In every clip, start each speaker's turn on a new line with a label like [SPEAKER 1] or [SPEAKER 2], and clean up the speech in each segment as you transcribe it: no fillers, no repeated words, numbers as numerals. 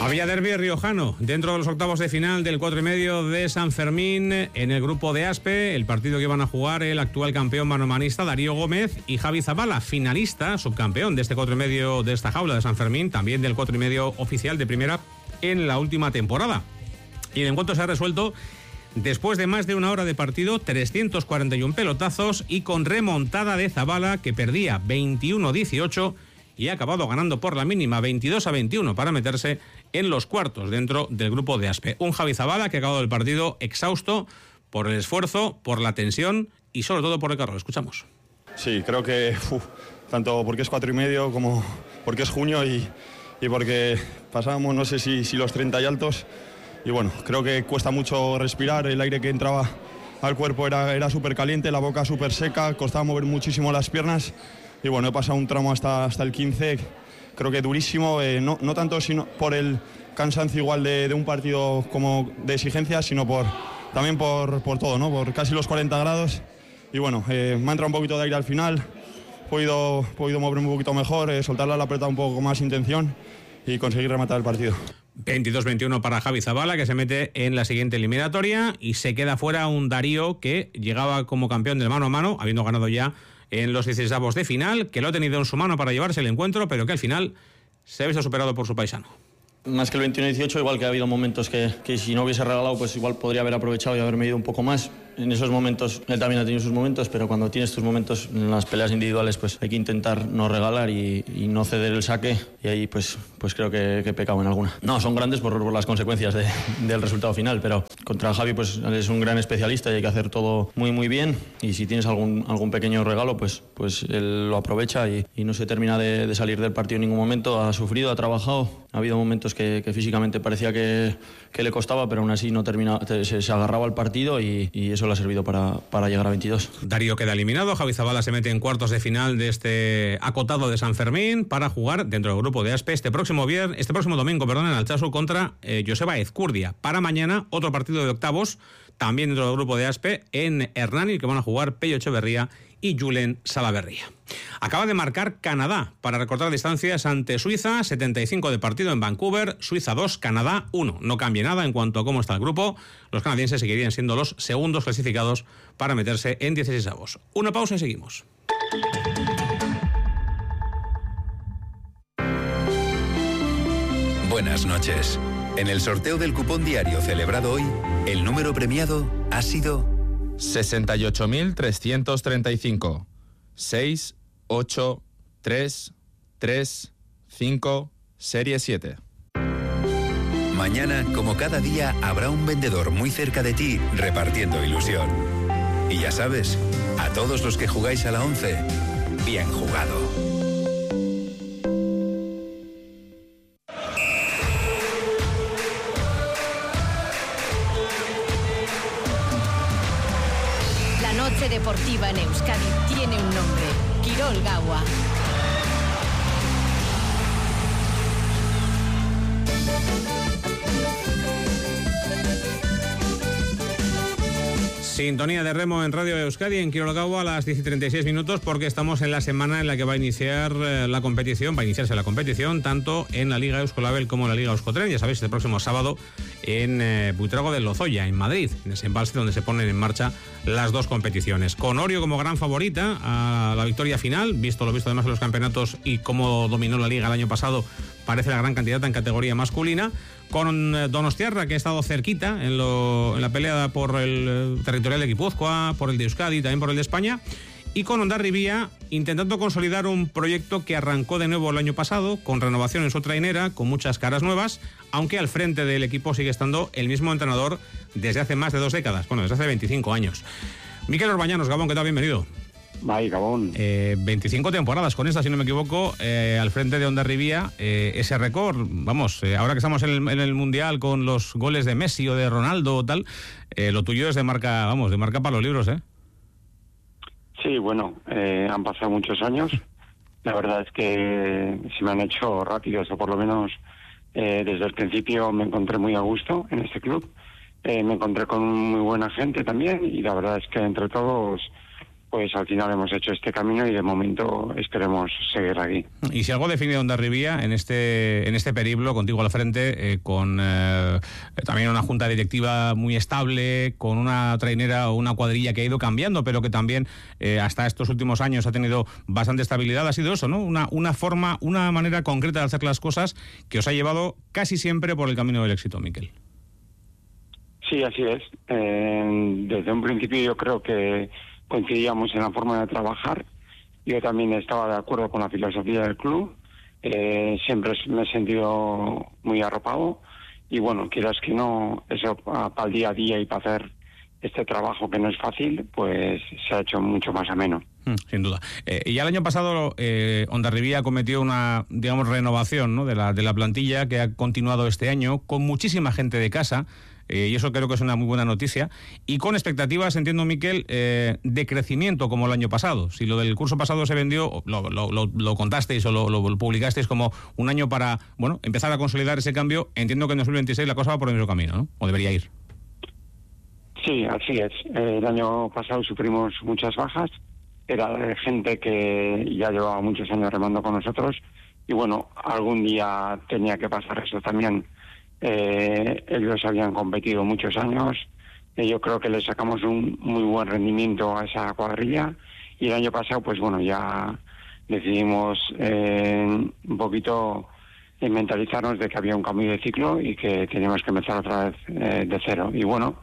[SPEAKER 1] Había derbi riojano dentro de los octavos de final del 4,5 de San Fermín en el grupo de Aspe, el partido que iban a jugar el actual campeón manomanista Darío Gómez y Javi Zabala, finalista, subcampeón de este 4,5 de esta jaula de San Fermín, también del 4,5 oficial de primera en la última temporada. Y el encuentro se ha resuelto después de más de una hora de partido, 341 pelotazos y con remontada de Zabala, que perdía 21-18 y ha acabado ganando por la mínima 22-21 para meterse en los cuartos dentro del grupo de Aspe. Un Javi Zabala que ha acabado el partido exhausto por el esfuerzo, por la tensión y sobre todo por el carro. Escuchamos.
[SPEAKER 2] Sí, creo que tanto porque es 4,5 como porque es junio y porque pasábamos no sé si los 30 y altos. Y bueno, creo que cuesta mucho respirar, el aire que entraba al cuerpo era súper caliente, la boca súper seca, costaba mover muchísimo las piernas. Y bueno, he pasado un tramo hasta el 15, creo que durísimo, no tanto sino por el cansancio igual de un partido como de exigencia, sino también por todo, ¿no? Por casi los 40 grados. Y bueno, me ha entrado un poquito de aire al final, he podido moverme un poquito mejor, soltarla la pelota un poco con más intención y conseguir rematar el partido.
[SPEAKER 1] 22-21 para Javi Zabala, que se mete en la siguiente eliminatoria y se queda fuera un Darío que llegaba como campeón del mano a mano, habiendo ganado ya en los 16avos de final, que lo ha tenido en su mano para llevarse el encuentro, pero que al final se ha visto superado por su paisano.
[SPEAKER 3] Más que el 21-18, igual que ha habido momentos que si no hubiese regalado, pues igual podría haber aprovechado y haberme ido un poco más. En esos momentos, él también ha tenido sus momentos, pero cuando tienes tus momentos en las peleas individuales, pues hay que intentar no regalar y no ceder el saque, y ahí pues creo que he pecado en alguna. No, son grandes por las consecuencias del resultado final, pero contra Javi pues es un gran especialista y hay que hacer todo muy muy bien, y si tienes algún pequeño regalo, pues él lo aprovecha y no se termina de salir del partido en ningún momento. Ha sufrido, ha trabajado, ha habido momentos que físicamente parecía que le costaba, pero aún así no termina, se agarraba al partido y eso le ha servido para llegar a 22.
[SPEAKER 1] Darío queda eliminado, Javi Zabala se mete en cuartos de final de este acotado de San Fermín para jugar dentro del grupo de Aspe este próximo domingo, en Altsasu contra Joseba Ezcurdia. Para mañana otro partido de octavos, también dentro del grupo de Aspe, en Hernani, que van a jugar Pello Echeverría y Julen Salaverría. Acaba de marcar Canadá para recortar distancias ante Suiza, 75 de partido en Vancouver, Suiza 2, Canadá 1. No cambia nada en cuanto a cómo está el grupo. Los canadienses seguirían siendo los segundos clasificados para meterse en 16avos. Una pausa y seguimos.
[SPEAKER 4] Buenas noches. En el sorteo del cupón diario celebrado hoy, el número premiado ha sido
[SPEAKER 5] 68.335. 6, 8, 3, 3, 5, serie 7.
[SPEAKER 4] Mañana, como cada día, habrá un vendedor muy cerca de ti repartiendo ilusión. Y ya sabes, a todos los que jugáis a la 11, bien jugado.
[SPEAKER 6] La noche deportiva en Euskadi tiene un nombre: Kirol Gaua.
[SPEAKER 1] Sintonía de remo en Radio Euskadi, en Kirol Gaua, a las 10:36, porque estamos en la semana en la que va a iniciarse la competición, tanto en la Liga Euskolabel como en la Liga Euskotren. Ya sabéis, el próximo sábado en Buitrago de Lozoya, en Madrid, en ese embalse donde se ponen en marcha las dos competiciones. Con Orio como gran favorita a la victoria final, visto lo visto además en los campeonatos y cómo dominó la Liga el año pasado, parece la gran candidata en categoría masculina. Con Donostiarra, que ha estado cerquita en la pelea por el territorial de Guipúzcoa, por el de Euskadi y también por el de España. Y con Hondarribia, intentando consolidar un proyecto que arrancó de nuevo el año pasado, con renovación en su trainera, con muchas caras nuevas, aunque al frente del equipo sigue estando el mismo entrenador desde hace más de 2 décadas, desde hace 25 años. Miquel Orbañanos, Gabón, ¿qué tal? Bienvenido.
[SPEAKER 7] Ay, Gabón.
[SPEAKER 1] 25 temporadas con esta, si no me equivoco, al frente de Hondarribia. Ese récord, ahora que estamos en el Mundial con los goles de Messi o de Ronaldo o tal, lo tuyo es de marca para los libros, ¿eh?
[SPEAKER 7] Sí, bueno, han pasado muchos años. La verdad es que se me han hecho rápidos, o por lo menos desde el principio me encontré muy a gusto en este club. Me encontré con muy buena gente también, y la verdad es que entre todos pues al final hemos hecho este camino y de momento esperemos seguir aquí.
[SPEAKER 1] Y si algo define Hondarribia en este periplo, contigo al frente, con también una junta directiva muy estable, con una trainera o una cuadrilla que ha ido cambiando, pero que también hasta estos últimos años ha tenido bastante estabilidad, ha sido eso, ¿no? Una forma, una manera concreta de hacer las cosas que os ha llevado casi siempre por el camino del éxito, Miquel.
[SPEAKER 7] Sí, así es. Desde un principio yo creo que coincidíamos en la forma de trabajar. Yo también estaba de acuerdo con la filosofía del club. Siempre me he sentido muy arropado. Y bueno, quieras que no, eso para el día a día y para hacer este trabajo que no es fácil, pues se ha hecho mucho más ameno.
[SPEAKER 1] Sin duda. Ya el año pasado Hondarribia cometió una, digamos, renovación, ¿no?, de la plantilla que ha continuado este año con muchísima gente de casa. Y eso creo que es una muy buena noticia, y con expectativas, entiendo, Miquel, de crecimiento como el año pasado. Si lo del curso pasado se vendió, lo contasteis o lo publicasteis como un año para, bueno, empezar a consolidar ese cambio, entiendo que en 2026 la cosa va por el mismo camino, ¿no? O debería ir.
[SPEAKER 7] Sí, así es. El año pasado sufrimos muchas bajas, era de gente que ya llevaba muchos años remando con nosotros, y bueno, algún día tenía que pasar eso también. Ellos habían competido muchos años, yo creo que les sacamos un muy buen rendimiento a esa cuadrilla, y el año pasado pues bueno, ya decidimos un poquito mentalizarnos de que había un cambio de ciclo y que teníamos que empezar otra vez de cero. Y bueno,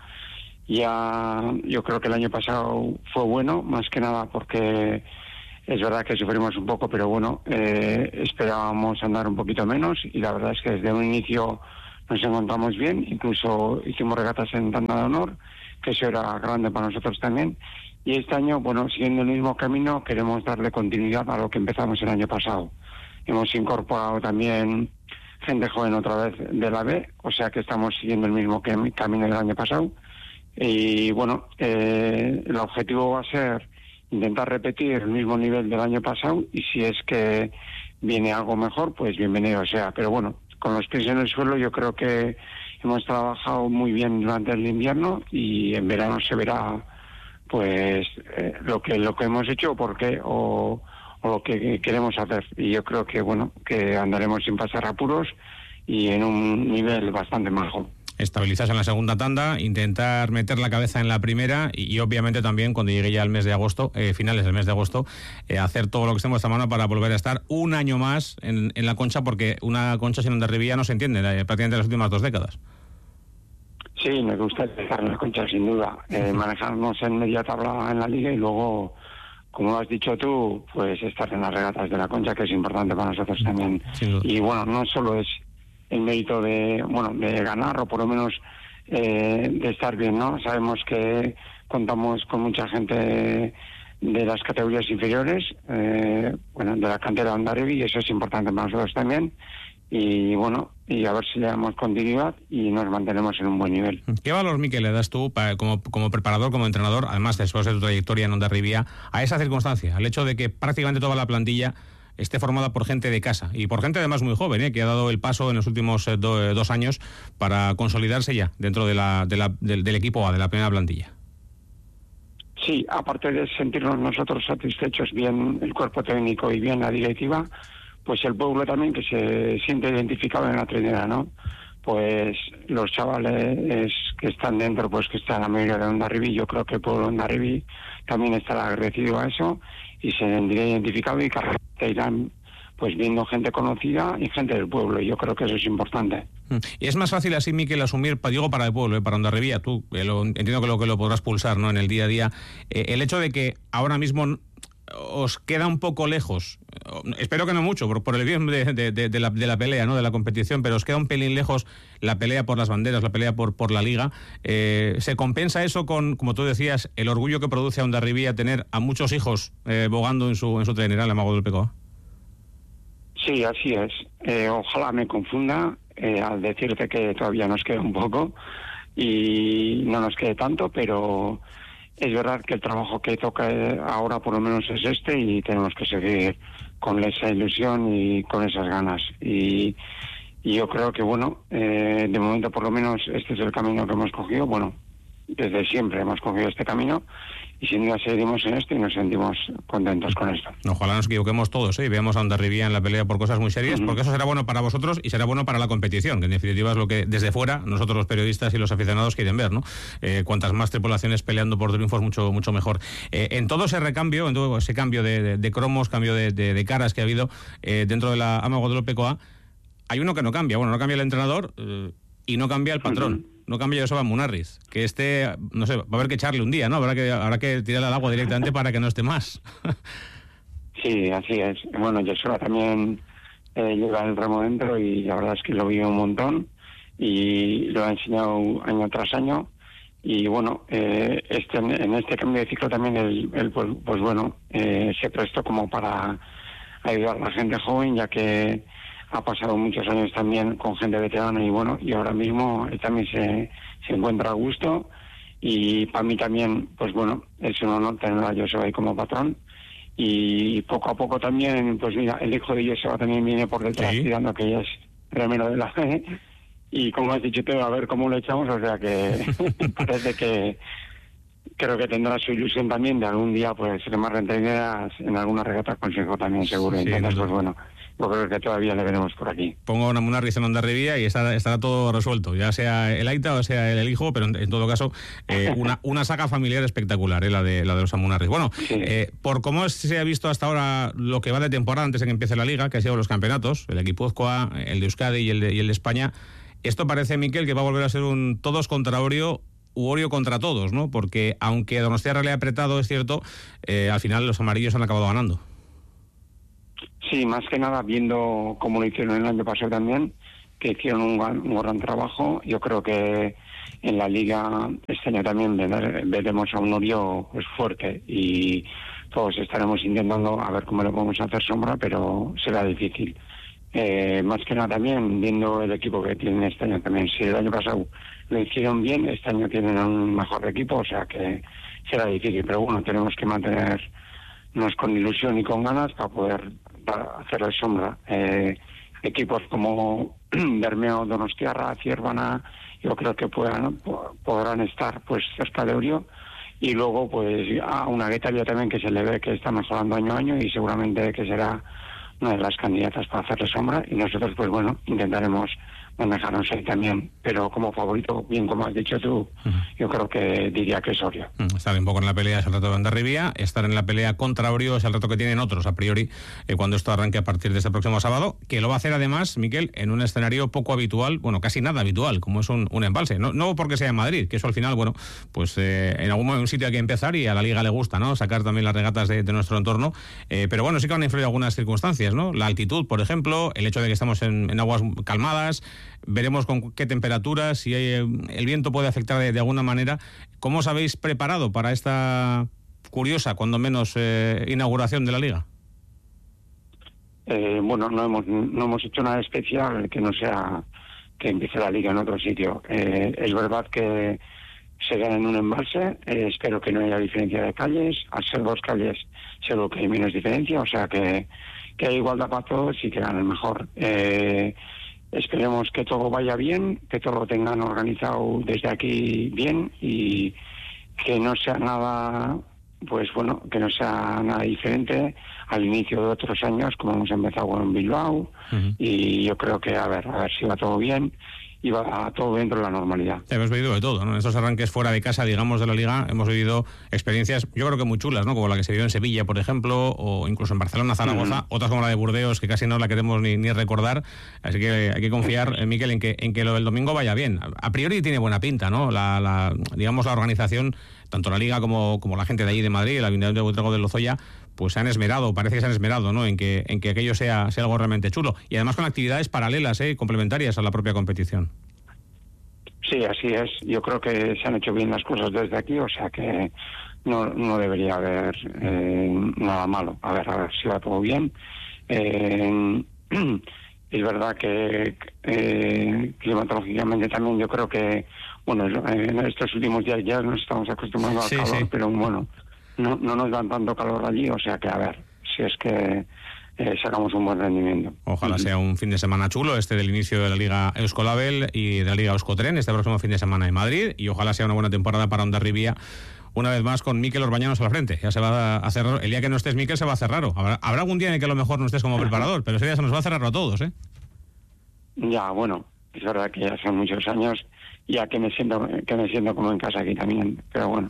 [SPEAKER 7] ya yo creo que el año pasado fue bueno, más que nada porque es verdad que sufrimos un poco, pero bueno, esperábamos andar un poquito menos, y la verdad es que desde un inicio nos encontramos bien, incluso hicimos regatas en tanda de honor, que eso era grande para nosotros también. Y este año, bueno, siguiendo el mismo camino, queremos darle continuidad a lo que empezamos el año pasado. Hemos incorporado también gente joven otra vez de la B, o sea que estamos siguiendo el mismo camino del año pasado. Y bueno, el objetivo va a ser intentar repetir el mismo nivel del año pasado, y si es que viene algo mejor, pues bienvenido sea. Pero bueno, con los pies en el suelo, yo creo que hemos trabajado muy bien durante el invierno, y en verano se verá pues lo que hemos hecho o lo que queremos hacer. Y yo creo que bueno, que andaremos sin pasar apuros y en un nivel bastante bajo.
[SPEAKER 1] Estabilizarse en la segunda tanda, intentar meter la cabeza en la primera, y obviamente también cuando llegue ya el mes de agosto, finales del mes de agosto, hacer todo lo que esté en vuestra mano para volver a estar un año más en la Concha, porque una Concha sin Hondarribia no se entiende prácticamente las últimas 2 décadas.
[SPEAKER 7] Sí, me gusta estar en la Concha, sin duda. Manejarnos en media tabla en la liga, y luego, como has dicho tú, pues estar en las regatas de la Concha, que es importante para nosotros también. Y bueno, no solo es el mérito de ganar, o por lo menos de estar bien, ¿no? Sabemos que contamos con mucha gente de las categorías inferiores, de la cantera de Hondarribia, y eso es importante para nosotros también. Y bueno, y a ver si le damos continuidad y nos mantenemos en un buen nivel.
[SPEAKER 1] ¿Qué valor, Miquel, le das tú como preparador, como entrenador, además después de tu trayectoria en Hondarribia, a esa circunstancia, al hecho de que prácticamente toda la plantilla esté formada por gente de casa, y por gente además muy joven, que ha dado el paso en los últimos 2 años para consolidarse ya dentro del equipo A, de la primera plantilla?
[SPEAKER 7] Sí, aparte de sentirnos nosotros satisfechos, bien el cuerpo técnico y bien la directiva, pues el pueblo también, que se siente identificado en la trainera, ¿no? Pues los chavales que están dentro, pues que están la mayoría de Hondarribia, yo creo que el pueblo de Hondarribia también estará agradecido a eso, y se sentirá identificado, y que irán pues viendo gente conocida y gente del pueblo, y yo creo que eso es importante.
[SPEAKER 1] Y es más fácil así, Miquel, asumir, digo, para el pueblo, para Hondarribia, tú entiendo que lo podrás pulsar, ¿no?, en el día a día, el hecho de que ahora mismo os queda un poco lejos, espero que no mucho, por el bien de la pelea, ¿no?, de la competición, pero os queda un pelín lejos la pelea por las banderas, la pelea por la liga. ¿Se compensa eso con, como tú decías, el orgullo que produce a Hondarribia tener a muchos hijos bogando en su trainera, el Amago del Pecoa?
[SPEAKER 7] Sí, así es. Ojalá me confunda al decirte que todavía nos queda un poco y no nos quede tanto, pero es verdad que el trabajo que toca ahora por lo menos es este, y tenemos que seguir con esa ilusión y con esas ganas. Y yo creo que, bueno, de momento por lo menos este es el camino que hemos cogido. Bueno, desde siempre hemos cogido este camino y sin duda seguiremos en esto y nos sentimos contentos con esto.
[SPEAKER 1] Ojalá nos equivoquemos todos, y veamos a Hondarribia en la pelea por cosas muy serias, porque eso será bueno para vosotros y será bueno para la competición, que en definitiva es lo que desde fuera nosotros los periodistas y los aficionados quieren ver, ¿no? Cuantas más tripulaciones peleando por triunfos, mucho mejor. En todo ese recambio, en todo ese cambio de cromos, cambio de caras que ha habido dentro de la AMA Guadalupecoa, hay uno que no cambia. Bueno, no cambia el entrenador y no cambia el patrón. No cambia Joseba Munarriz, que no sé, va a haber que echarle un día, ¿no? Habrá que tirarle al agua directamente para que no esté más.
[SPEAKER 7] Sí, así es. Bueno, Joseba también lleva el remo dentro y la verdad es que lo vive un montón y lo ha enseñado año tras año. Y bueno, en este cambio de ciclo también él pues bueno, se prestó como para ayudar a la gente joven, ya que ha pasado muchos años también con gente veterana y bueno, y ahora mismo él también se encuentra a gusto y para mí también, pues bueno, es un honor tener a Joseba ahí como patrón y poco a poco también, pues mira, el hijo de Joseba también viene por detrás tirando, que ella es remero de la fe y como has dicho tú, a ver cómo lo echamos, o sea que parece que creo que tendrá su ilusión también de algún día pues ser más rentabilidad en alguna regata consejo también seguro, entonces pues bueno, yo creo que todavía le veremos por aquí.
[SPEAKER 1] Pongo una Munarriz en Hondarribia y estará todo resuelto, ya sea el Aita o sea el hijo, pero en todo caso una saga familiar espectacular, la de los Munarriz. Bueno, sí. Por cómo se ha visto hasta ahora lo que va de temporada antes de que empiece la Liga, que ha sido los campeonatos, el Guipúzcoa, el de Euskadi y el de España, esto parece, Miquel, que va a volver a ser un todos contra Orio u Orio contra todos, ¿no? Porque aunque Donostiarra le ha apretado, es cierto, al final los amarillos han acabado ganando.
[SPEAKER 7] Sí, más que nada viendo cómo lo hicieron el año pasado también, que hicieron un gran trabajo. Yo creo que en la Liga este año también veremos a un Orio pues fuerte y todos estaremos intentando a ver cómo le podemos hacer sombra, pero será difícil. Más que nada también viendo el equipo que tienen este año también. Si el año pasado lo hicieron bien, este año tienen un mejor equipo, o sea que será difícil, pero bueno, tenemos que mantenernos con ilusión y con ganas para poder hacerle sombra. Equipos como Bermeo, Donostiarra, Ciervana, yo creo que podrán estar pues cerca de Orio, y luego pues a una Guetaria también que se le ve que está mejorando año a año y seguramente que será una de las candidatas para hacerle sombra, y nosotros pues bueno, intentaremos manejarnos ahí también, pero como favorito, bien como has dicho tú, yo creo que diría que es Orio.
[SPEAKER 1] Estar un poco en la pelea es el reto de Hondarribia, estar en la pelea contra Orio es el reto que tienen otros a priori cuando esto arranque a partir de este próximo sábado, que lo va a hacer además, Miquel, en un escenario poco habitual, bueno, casi nada habitual, como es un embalse, no porque sea en Madrid, que eso al final, bueno, pues en algún sitio hay que empezar y a la Liga le gusta, ¿no?, sacar también las regatas de nuestro entorno, pero bueno, sí que van a influir algunas circunstancias, ¿no?, la altitud, por ejemplo, el hecho de que estamos en aguas calmadas. Veremos con qué temperaturas, si el viento puede afectar de alguna manera. ¿Cómo os habéis preparado para esta curiosa, cuando menos, inauguración de la Liga?
[SPEAKER 7] Bueno, no hemos hecho nada especial que no sea que empiece la Liga en otro sitio. Es verdad que se gana en un embalse, espero que no haya diferencia de calles. Al ser dos calles, seguro que hay menos diferencia, o sea que hay igualdad para todos y que ganen mejor. Esperemos que todo vaya bien, que todo lo tengan organizado desde aquí bien y que no sea nada, pues bueno, que no sea nada diferente al inicio de otros años, como hemos empezado en Bilbao, y yo creo que a ver si va todo bien y va todo dentro de la normalidad.
[SPEAKER 1] Hemos vivido de todo, ¿no? En estos arranques fuera de casa, digamos, de la Liga, hemos vivido experiencias, yo creo que muy chulas, ¿no?, como la que se vivió en Sevilla, por ejemplo, o incluso en Barcelona, Zaragoza, otras como la de Burdeos, que casi no la queremos ni recordar, así que hay que confiar, Miquel, en que lo del domingo vaya bien. A priori tiene buena pinta, ¿no?, digamos, la organización, tanto la Liga como la gente de allí de Madrid, el Ayuntamiento de Buitrago de Lozoya, pues parece que se han esmerado, ¿no?, en que aquello sea algo realmente chulo, y además con actividades paralelas, complementarias a la propia competición.
[SPEAKER 7] Sí, así es. Yo creo que se han hecho bien las cosas desde aquí, o sea que no debería haber nada malo. A ver si va todo bien. Es verdad que climatológicamente también yo creo que, bueno, en estos últimos días ya nos estamos acostumbrando al calor, pero bueno, no nos dan tanto calor allí, o sea que a ver si es que sacamos un buen rendimiento.
[SPEAKER 1] Ojalá sea un fin de semana chulo este del inicio de la Liga Euskolabel y de la Liga Euskotren este próximo fin de semana en Madrid, y ojalá sea una buena temporada para Hondarribia, una vez más con Mikel Orbañanos a la frente. Ya se va a hacer raro. El día que no estés, Mikel, se va a hacer raro. Habrá algún día en el que a lo mejor no estés como preparador, pero ese día se nos va a hacer raro a todos, ¿eh?
[SPEAKER 7] Ya, bueno, es verdad que ya son muchos años, ya que me siento como en casa aquí también, pero bueno,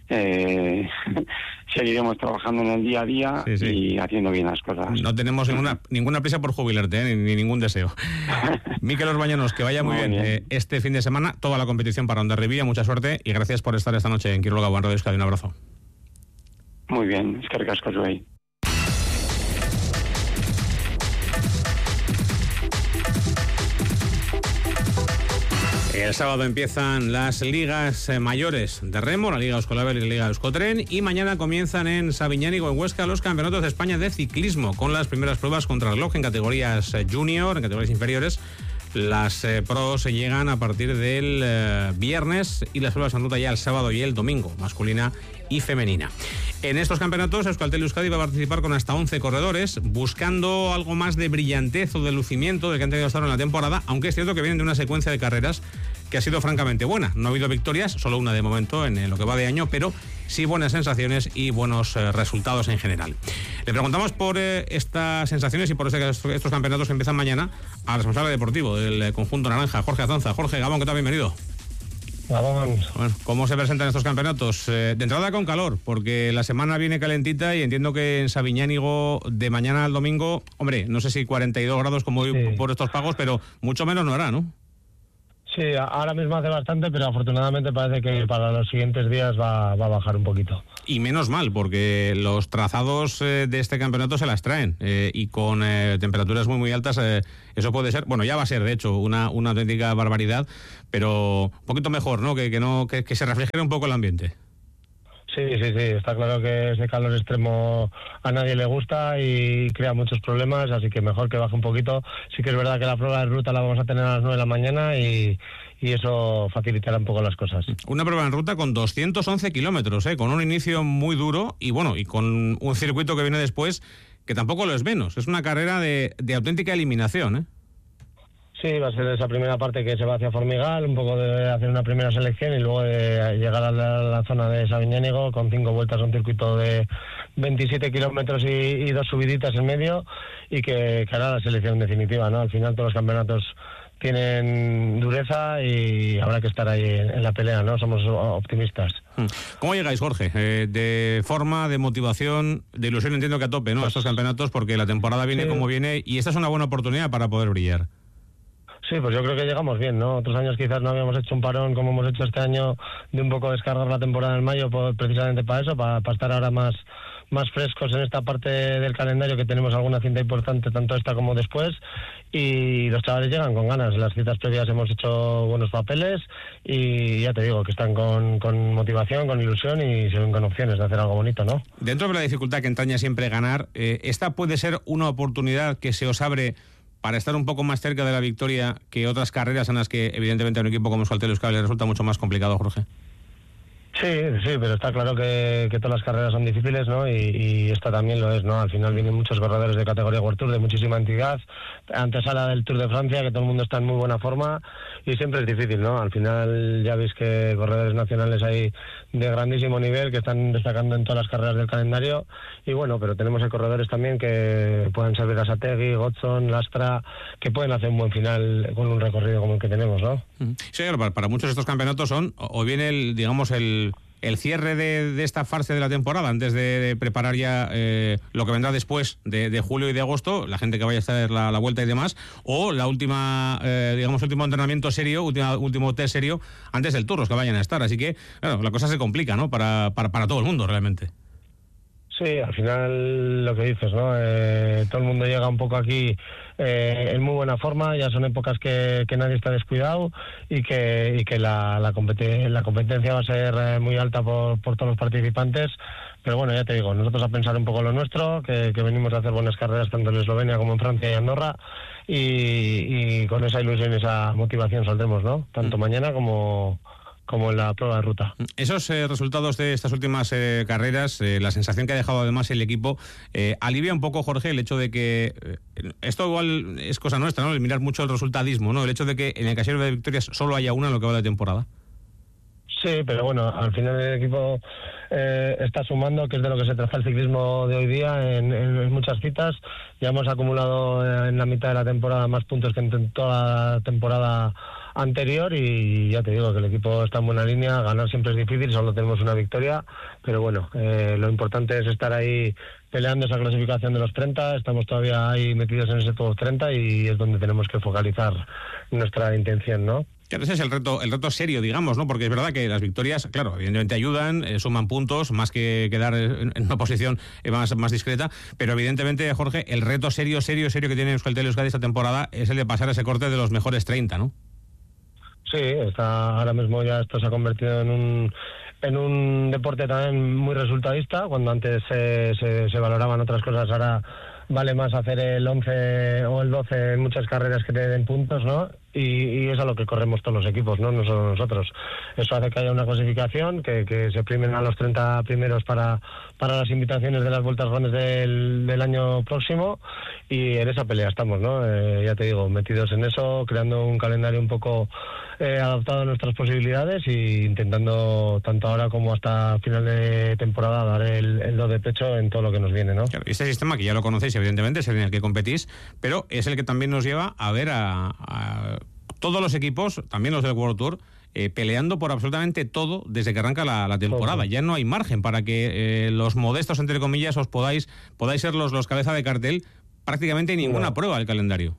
[SPEAKER 7] seguiremos trabajando en el día a día y haciendo bien las cosas.
[SPEAKER 1] No tenemos ninguna prisa por jubilarte, ni ningún deseo. Mikel Orbañanos, que vaya muy bien este fin de semana, toda la competición para Hondarribia, mucha suerte y gracias por estar esta noche en Kirolgau en Radio Euskadi. Un abrazo.
[SPEAKER 7] Muy bien, es que ricasco, Joey.
[SPEAKER 1] El sábado empiezan las ligas mayores de remo, la Liga Euskolabel y la Liga Euskotren, y mañana comienzan en Sabiñánigo, en Huesca, los campeonatos de España de ciclismo, con las primeras pruebas contrarreloj en categorías junior, en categorías inferiores. Las pros llegan a partir del viernes y las pruebas en ruta ya el sábado y el domingo, masculina y femenina. En estos campeonatos, Euskaltel Euskadi va a participar con hasta 11 corredores, buscando algo más de brillantez o de lucimiento del que han tenido hasta ahora en la temporada, aunque es cierto que vienen de una secuencia de carreras que ha sido francamente buena. No ha habido victorias, solo una de momento en lo que va de año, pero sí buenas sensaciones y buenos resultados en general. Le preguntamos por estas sensaciones y por estos campeonatos que empiezan mañana al responsable deportivo del conjunto naranja, Jorge Azanza. Jorge Gabón, ¿qué tal? Bienvenido.
[SPEAKER 8] Gabón.
[SPEAKER 1] Bueno, ¿cómo se presentan estos campeonatos? De entrada con calor, porque la semana viene calentita y entiendo que en Sabiñánigo de mañana al domingo, hombre, no sé si 42 grados como hoy por estos pagos, pero mucho menos no hará, ¿no?
[SPEAKER 8] Sí, ahora mismo hace bastante, pero afortunadamente parece que para los siguientes días va a bajar un poquito.
[SPEAKER 1] Y menos mal, porque los trazados de este campeonato se las traen, y con temperaturas muy muy altas, eso puede ser, bueno, ya va a ser de hecho una auténtica barbaridad, pero un poquito mejor, ¿no? Que se refleje un poco el ambiente.
[SPEAKER 8] Sí, está claro que ese calor extremo a nadie le gusta y crea muchos problemas, así que mejor que baje un poquito. Sí que es verdad que la prueba de ruta la vamos a tener a las 9 de la mañana y eso facilitará un poco las cosas.
[SPEAKER 1] Una prueba en ruta con 211 kilómetros, con un inicio muy duro y bueno, y con un circuito que viene después que tampoco lo es menos. Es una carrera de auténtica eliminación, ¿eh?
[SPEAKER 8] Sí, va a ser esa primera parte que se va hacia Formigal, un poco de hacer una primera selección y luego de llegar a la zona de Sabiñánigo con 5 vueltas a un circuito de 27 kilómetros y 2 subiditas en medio y que hará la selección definitiva, ¿no? Al final todos los campeonatos tienen dureza y habrá que estar ahí en la pelea, ¿no? Somos optimistas.
[SPEAKER 1] ¿Cómo llegáis, Jorge? De forma, de motivación, de ilusión, entiendo que a tope, ¿no? A estos campeonatos, porque la temporada viene como viene y esta es una buena oportunidad para poder brillar.
[SPEAKER 8] Sí, pues yo creo que llegamos bien, ¿no? Otros años quizás no habíamos hecho un parón como hemos hecho este año, de un poco descargar la temporada en mayo, precisamente para eso, para estar ahora más frescos en esta parte del calendario, que tenemos alguna cinta importante, tanto esta como después, y los chavales llegan con ganas. Las citas previas hemos hecho buenos papeles y ya te digo que están con motivación, con ilusión y se ven con opciones de hacer algo bonito, ¿no?
[SPEAKER 1] Dentro de la dificultad que entraña siempre ganar, ¿esta puede ser una oportunidad que se os abre para estar un poco más cerca de la victoria que otras carreras en las que evidentemente a un equipo como Euskaltel Euskadi le resulta mucho más complicado, Jorge?
[SPEAKER 8] Sí, pero está claro que todas las carreras son difíciles, ¿no? Y esta también lo es, ¿no? Al final vienen muchos corredores de categoría World Tour de muchísima entidad, antesala del Tour de Francia, que todo el mundo está en muy buena forma y siempre es difícil, ¿no? Al final ya veis que corredores nacionales hay de grandísimo nivel que están destacando en todas las carreras del calendario y bueno, pero tenemos corredores también que pueden ser Berasategui, Godson, Lastra, que pueden hacer un buen final con un recorrido como el que tenemos, ¿no?
[SPEAKER 1] Sí, para muchos estos campeonatos son, o bien el cierre de esta fase de la temporada antes de preparar ya lo que vendrá después de julio y de agosto, la gente que vaya a estar la vuelta y demás, o la última, último entrenamiento serio, último test serio antes del Tour, los que vayan a estar. Así que, claro, la cosa se complica, ¿no? Para todo el mundo, realmente.
[SPEAKER 8] Sí, al final lo que dices, ¿no? Todo el mundo llega un poco aquí en muy buena forma, ya son épocas que nadie está descuidado y que la competencia va a ser muy alta por todos los participantes, pero bueno, ya te digo, nosotros a pensar un poco lo nuestro, que venimos a hacer buenas carreras tanto en Eslovenia como en Francia y Andorra y con esa ilusión y esa motivación saldremos, ¿no? Tanto mañana como como en la prueba de ruta.
[SPEAKER 1] Esos resultados de estas últimas carreras, la sensación que ha dejado además el equipo, alivia un poco, Jorge, el hecho de que esto igual es cosa nuestra, ¿no? El mirar mucho el resultadismo, ¿no? El hecho de que en el casillero de victorias solo haya una en lo que va de temporada.
[SPEAKER 8] Sí, pero bueno, al final el equipo está sumando, que es de lo que se trata el ciclismo de hoy día en muchas citas. Ya hemos acumulado en la mitad de la temporada más puntos que en toda la temporada anterior, y ya te digo que el equipo está en buena línea. Ganar siempre es difícil, solo tenemos una victoria, pero bueno, lo importante es estar ahí peleando esa clasificación de los 30. Estamos todavía ahí metidos en ese top 30 y es donde tenemos que focalizar nuestra intención, ¿no?
[SPEAKER 1] Claro, ese es el reto serio, digamos, ¿no? Porque es verdad que las victorias, claro, evidentemente ayudan, suman puntos, más que quedar en una posición más discreta, pero evidentemente, Jorge, el reto serio que tiene Euskaltel-Euskadi esta temporada es el de pasar ese corte de los mejores 30, ¿no?
[SPEAKER 8] Sí, ahora mismo ya esto se ha convertido en un deporte también muy resultadista. Cuando antes se valoraban otras cosas, ahora vale más hacer el 11 o el 12 en muchas carreras que te den puntos, ¿no? Y es a lo que corremos todos los equipos, ¿no? No solo nosotros. Eso hace que haya una clasificación, que se primen a los 30 primeros para las invitaciones de las vueltas grandes del año próximo, y en esa pelea estamos, ¿no? Ya te digo, metidos en eso, creando un calendario un poco adaptado a nuestras posibilidades e intentando, tanto ahora como hasta final de temporada, dar el do de pecho en todo lo que nos viene, ¿no?
[SPEAKER 1] Claro, este sistema, que ya lo conocéis, evidentemente, es el en el que competís, pero es el que también nos lleva a ver a todos los equipos, también los del World Tour, peleando por absolutamente todo desde que arranca la temporada. Ya no hay margen para que los modestos, entre comillas, os podáis ser los cabeza de cartel prácticamente en ninguna prueba del calendario.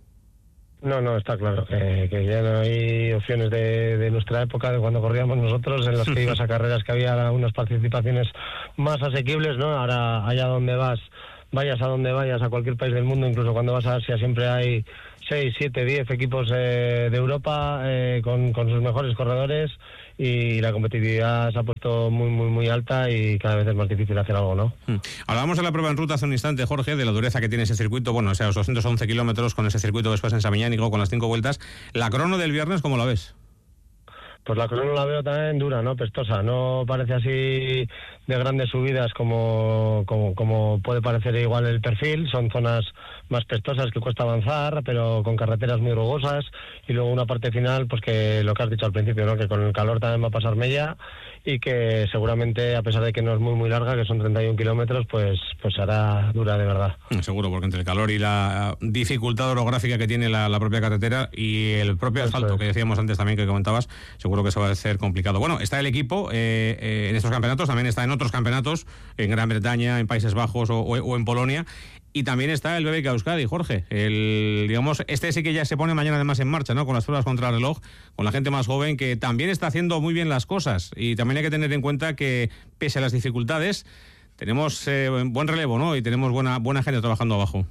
[SPEAKER 8] No, está claro que ya no hay opciones de nuestra época, de cuando corríamos nosotros, en las que ibas a carreras que había unas participaciones más asequibles, ¿no? Ahora, allá donde vayas a donde vayas, a cualquier país del mundo, incluso cuando vas a Asia, siempre hay 6, 7, 10 equipos de Europa con sus mejores corredores, y la competitividad se ha puesto muy, muy, muy alta, y cada vez es más difícil hacer algo, ¿no?
[SPEAKER 1] Hablábamos de la prueba en ruta hace un instante, Jorge, de la dureza que tiene ese circuito. Bueno, o sea, los 211 kilómetros con ese circuito después en Sabiñánigo, con las 5 vueltas. ¿La crono del viernes cómo la ves?
[SPEAKER 8] Pues la crono la veo también dura, ¿no? Pestosa. No parece así de grandes subidas como puede parecer igual el perfil. Son zonas más pestosas que cuesta avanzar, pero con carreteras muy rugosas. Y luego una parte final, pues que lo que has dicho al principio, ¿no? Que con el calor también va a pasar mella, y que seguramente, a pesar de que no es muy, muy larga, que son 31 kilómetros, pues hará dura de verdad. Seguro,
[SPEAKER 1] porque entre el calor y la dificultad orográfica que tiene la propia carretera y el propio asfalto, que decíamos antes también, que comentabas, seguro que eso va a ser complicado. Bueno, está el equipo en estos campeonatos, también está en otros campeonatos, en Gran Bretaña, en Países Bajos o en Polonia, y también está el BBK Euskadi, Jorge. Digamos, este sí que ya se pone mañana además en marcha, ¿no? Con las pruebas contra reloj, con la gente más joven que también está haciendo muy bien las cosas, y también hay que tener en cuenta que, pese a las dificultades, tenemos buen relevo, ¿no? Y tenemos buena gente trabajando abajo.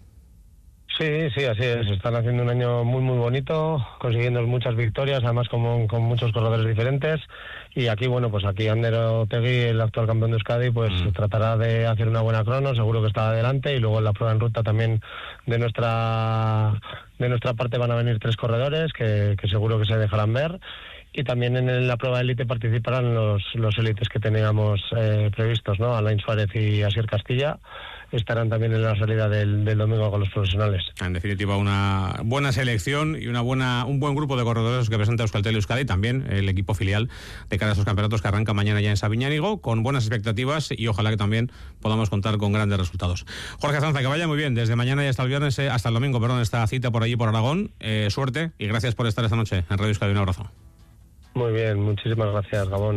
[SPEAKER 8] Sí, así es. Están haciendo un año muy, muy bonito, consiguiendo muchas victorias, además con muchos corredores diferentes. Y aquí, bueno, pues aquí Ander Otegui, el actual campeón de Euskadi, pues tratará de hacer una buena crono, seguro que está adelante. Y luego en la prueba en ruta también de nuestra parte van a venir 3 corredores que seguro que se dejarán ver. Y también en la prueba de élite participarán los élites que teníamos previstos, ¿no? Alain Suárez y Asier Castilla estarán también en la salida del domingo con los profesionales.
[SPEAKER 1] En definitiva, una buena selección y un buen grupo de corredores que presenta Euskaltel-Euskadi, también el equipo filial de cara a esos campeonatos que arranca mañana ya en Sabiñánigo, con buenas expectativas, y ojalá que también podamos contar con grandes resultados. Jorge Azanza, que vaya muy bien, desde mañana y hasta el domingo, esta cita por allí por Aragón. Suerte y gracias por estar esta noche en Radio Euskadi. Un abrazo.
[SPEAKER 8] Muy bien, muchísimas gracias, Gabón.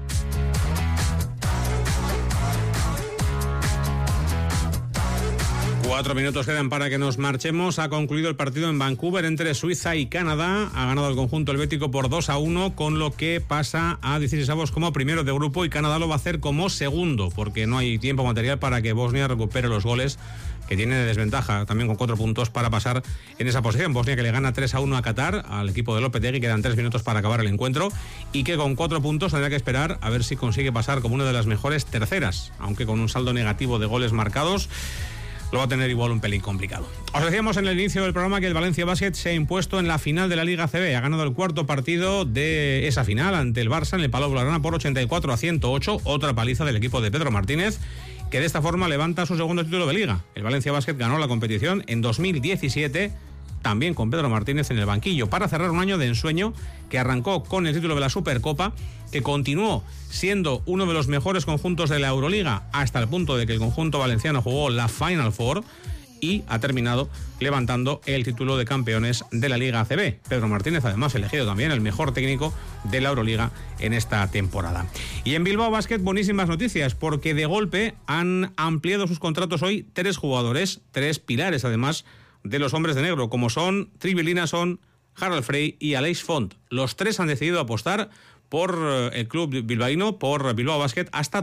[SPEAKER 1] 4 minutos quedan para que nos marchemos. Ha concluido el partido en Vancouver entre Suiza y Canadá. Ha ganado el conjunto helvético por 2-1, con lo que pasa a 16avos como primero de grupo, y Canadá lo va a hacer como segundo, porque no hay tiempo material para que Bosnia recupere los goles que tiene de desventaja, también con 4 puntos para pasar en esa posición. Bosnia, que le gana 3-1 a Qatar, al equipo de Lopetegui. Quedan 3 minutos para acabar el encuentro, y que con 4 puntos tendrá que esperar a ver si consigue pasar como una de las mejores terceras, aunque con un saldo negativo de goles marcados. lo va a tener igual un pelín complicado. Os decíamos en el inicio del programa que el Valencia Basket se ha impuesto en la final de la Liga ACB. Ha ganado el cuarto partido de esa final ante el Barça en el Palau Blaugrana por 84-108. Otra paliza del equipo de Pedro Martínez, que de esta forma levanta su segundo título de Liga. El Valencia Basket ganó la competición en 2017, también con Pedro Martínez en el banquillo, para cerrar un año de ensueño que arrancó con el título de la Supercopa, que continuó siendo uno de los mejores conjuntos de la Euroliga hasta el punto de que el conjunto valenciano jugó la Final Four, y ha terminado levantando el título de campeones de la Liga ACB. Pedro Martínez, además, elegido también el mejor técnico de la Euroliga en esta temporada. Y en Bilbao Basket, buenísimas noticias, porque de golpe han ampliado sus contratos hoy 3 jugadores, 3 pilares además de los hombres de negro, como son Trivi Linason, Harold Frey y Aleix Font. Los 3 han decidido apostar por el club bilbaíno, por Bilbao Basket, hasta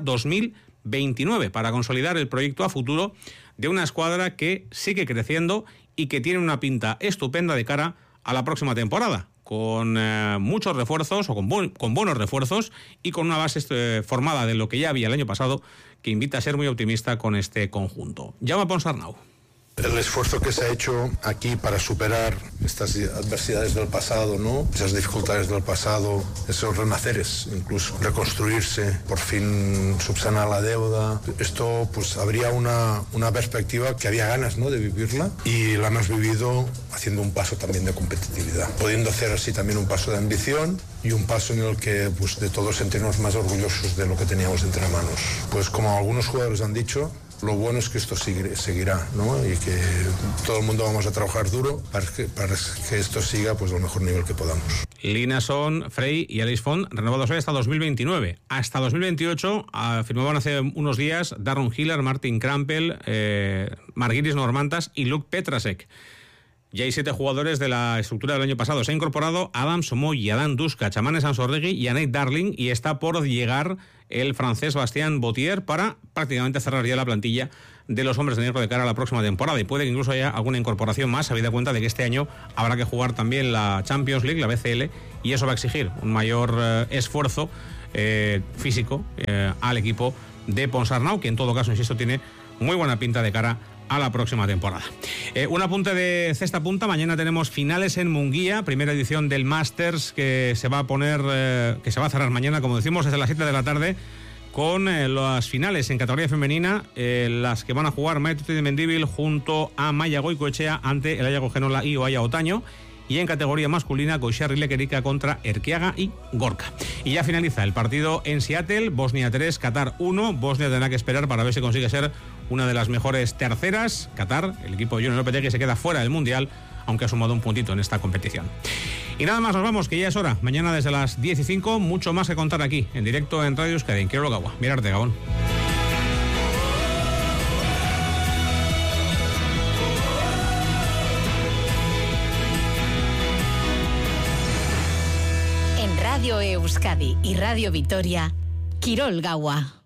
[SPEAKER 1] 2029, para consolidar el proyecto a futuro de una escuadra que sigue creciendo y que tiene una pinta estupenda de cara a la próxima temporada, con muchos refuerzos, o con buenos refuerzos, y con una base formada de lo que ya había el año pasado, que invita a ser muy optimista con este conjunto. Jaume Ponsarnau.
[SPEAKER 9] El esfuerzo que se ha hecho aquí para superar estas adversidades del pasado, ¿no? Esas dificultades del pasado, esos renaceres, incluso reconstruirse, por fin subsanar la deuda. Esto, pues, habría una perspectiva que había ganas, ¿no?, de vivirla, y la hemos vivido haciendo un paso también de competitividad, pudiendo hacer así también un paso de ambición y un paso en el que, pues, de todos sentirnos más orgullosos de lo que teníamos entre manos. Pues, como algunos jugadores han dicho, lo bueno es que esto seguirá, ¿no? Y que todo el mundo vamos a trabajar duro para que esto siga, pues, al mejor nivel que podamos.
[SPEAKER 1] Linason, Frey y Aleix Font renovados hoy hasta 2029. Hasta 2028 firmaban hace unos días Darren Hiller, Martin Krampel, Marguiris Normantas y Luke Petrasek. Ya hay 7 jugadores de la estructura del año pasado. Se ha incorporado Adam Somoy, Adam Duska, Chamanes Ansorregui y Annette Darling, y está por llegar el francés Bastien Bautier para prácticamente cerrar ya la plantilla de los hombres de negro de cara a la próxima temporada, y puede que incluso haya alguna incorporación más, habida cuenta de que este año habrá que jugar también la Champions League, la BCL, y eso va a exigir un mayor esfuerzo físico al equipo de Ponsarnau, que en todo caso, insisto, tiene muy buena pinta de cara a la próxima temporada. Un apunte de cesta punta: mañana tenemos finales en Munguía, primera edición del Masters, que se va a cerrar mañana, como decimos, desde las 7 de la tarde, con las finales en categoría femenina, las que van a jugar Maite de Mendívil junto a Maya Goicoechea ante el Ayago Genola y Oaya Otaño. Y en categoría masculina, Goixarri Lequerica contra Erquiaga y Gorka. Y ya finaliza el partido en Seattle, Bosnia 3, Qatar 1. Bosnia tendrá que esperar para ver si consigue ser una de las mejores terceras. Qatar, el equipo de Junior Lopetegui, se queda fuera del Mundial, aunque ha sumado un puntito en esta competición. Y nada más, nos vamos, que ya es hora. Mañana desde las 10:05, mucho más que contar aquí, en directo en Radio Euskadi, en Quiroga. Mirarte, Gabón.
[SPEAKER 6] Radio Euskadi y Radio Vitoria, Kirol Gaua.